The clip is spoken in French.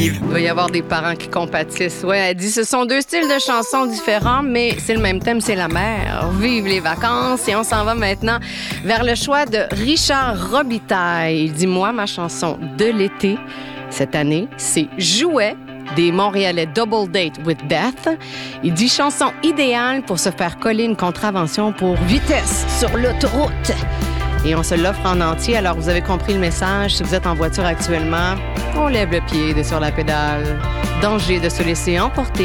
arrive. Il doit y avoir des parents qui compatissent. Ouais, elle dit, ce sont deux styles de chansons différents, mais c'est le même thème, c'est la mer. Vive les vacances. Et on s'en va maintenant vers le choix de Richard Robitaille. Il dit, moi, ma chanson de l'été, cette année, c'est Jouet des Montréalais Double Date with Beth. Il dit chanson idéale pour se faire coller une contravention pour vitesse sur l'autoroute. Et on se l'offre en entier. Alors, vous avez compris le message. Si vous êtes en voiture actuellement, on lève le pied de sur la pédale. Danger de se laisser emporter.